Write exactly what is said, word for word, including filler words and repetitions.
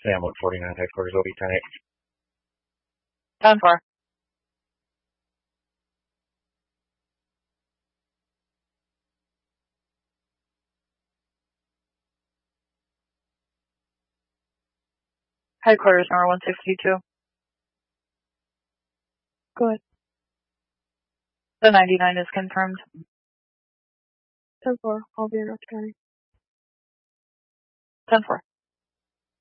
Sam one forty-nine, headquarters, O B ten eight. ten four. Headquarters number one sixty-two. Go ahead. The ninety-nine is confirmed. ten four, I'll be in North County. ten four.